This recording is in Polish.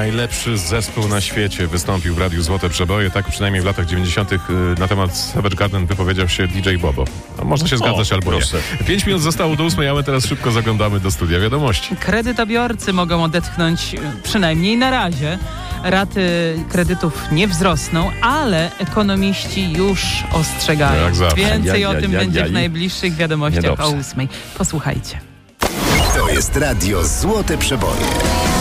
najlepszy zespół na świecie wystąpił w Radiu Złote Przeboje. Tak przynajmniej w latach 90. Na temat Savage Garden wypowiedział się DJ Bobo. No, można się zgadzać albo proszę. Nie. 5 minut zostało do 8, a my teraz szybko zaglądamy do studia wiadomości. Kredytobiorcy mogą odetchnąć przynajmniej na razie. Raty kredytów nie wzrosną, ale ekonomiści już ostrzegają. Jak zawsze. Więcej o tym będzie w najbliższych wiadomościach o 8. Posłuchajcie. To jest Radio Złote Przeboje.